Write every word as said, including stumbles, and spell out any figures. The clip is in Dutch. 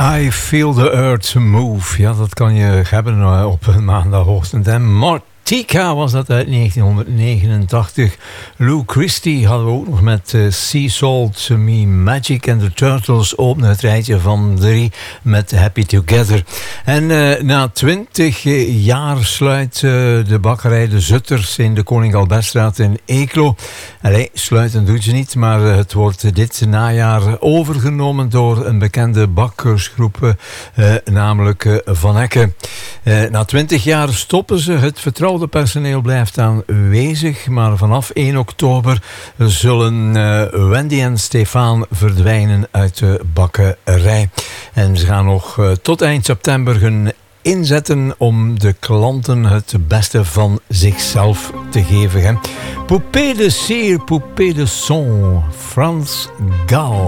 I Feel the Earth Move. Ja, dat kan je hebben op een maandagochtend. En Martika was dat uit negentienhonderdnegenentachtig. Lou Christie hadden we ook nog met uh, Sea Salt, Me Magic en The Turtles openen het rijtje van drie met Happy Together. En uh, na twintig jaar sluit uh, de bakkerij De Zutters in de Koning Albertstraat in Eeklo. Allee, sluiten doet ze niet, maar uh, het wordt dit najaar overgenomen door een bekende bakkersgroep, uh, namelijk uh, Van Ecken. Uh, na twintig jaar stoppen ze. Het vertrouwde personeel blijft aanwezig, maar vanaf één oktober zullen uh, Wendy en Stefan verdwijnen uit de bakkerij. En ze gaan nog uh, tot eind september hun inzetten om de klanten het beste van zichzelf te geven. Hè. Poupée de cire, poupée de son, Frans Gal.